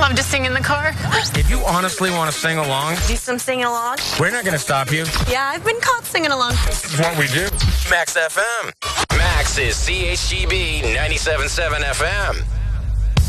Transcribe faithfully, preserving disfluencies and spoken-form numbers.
love to sing in the car. If you honestly want to sing along, Do some singing along. we're not going to stop you. Yeah, I've been caught singing along. This is what we do. Max F M. Max is C H G B ninety-seven point seven F M.